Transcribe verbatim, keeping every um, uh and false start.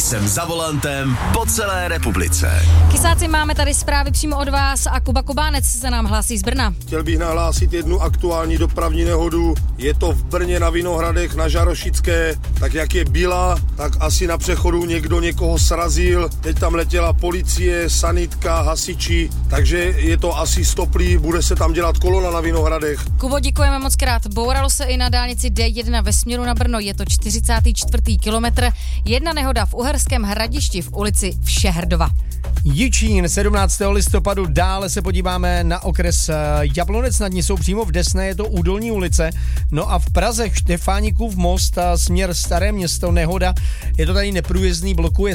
Jsem za volantem po celé republice. Kysáci, máme tady zprávy přímo od vás a Kuba Kubánec se nám hlásí z Brna. Chtěl bych nahlásit jednu aktuální dopravní nehodu. Je to v Brně na Vinohradech na Žarošické. Tak jak je byla, tak asi na přechodu někdo někoho srazil. Teď tam letěla policie, sanitka, hasiči, takže je to asi stoplý, bude se tam dělat kolona na Vinohradech. Kubo, děkujeme moc krát. Bouralo se i na dálnici D jedna ve směru na Brno, je to čtyřicátý čtvrtý kilometr. Jedna nehoda v Uherském Hradišti v ulici Všehrdova. Jičín, sedmnáctého listopadu, dále se podíváme na okres Jablonec nad Nisou, přímo v Desné, je to Údolní ulice. No a v Praze Štefánikův most, směr Staré Město, nehoda, je to tady neprůjezdný, blokuje